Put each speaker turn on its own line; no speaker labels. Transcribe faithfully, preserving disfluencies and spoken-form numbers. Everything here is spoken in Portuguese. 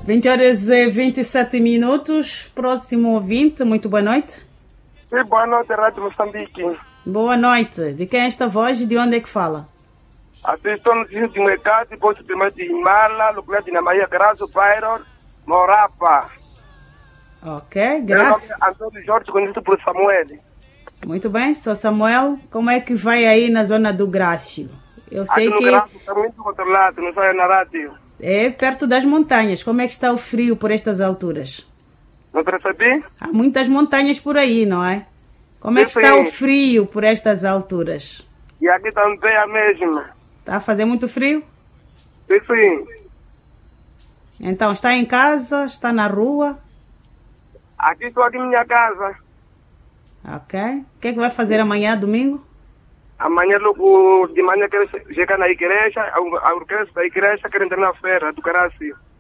vinte horas e vinte e sete minutos. Próximo ouvinte, muito boa noite.
Sim, boa noite, Rádio Moçambique.
Boa noite. De quem é esta voz e de onde é que fala?
Atenção no seguinte mercado, posto de de Mala, localidade de Maria Graça, Bairro, Morapa.
Ok, graças.
Antônio Jorge, conhecido por Samuel.
Muito bem, sou Samuel. Como é que vai aí na zona do Grácio? Eu sei
Aqui no
que
Graça está muito controlado, não sai na rádio.
é perto das montanhas. Como é que está o frio por estas alturas?
Não percebi?
Há muitas montanhas por aí, não é? Como é que
Sim,
está
sim.
o frio por estas alturas?
E aqui também é a mesma.
Está a fazer muito frio?
Sim, sim.
Então, está em casa? Está na rua?
Aqui estou aqui em minha casa.
Ok. O que é que vai fazer amanhã, domingo?
Amanhã, logo de manhã, quero chegar na igreja, a orquestra da igreja, quero entrar na feira do Caraci.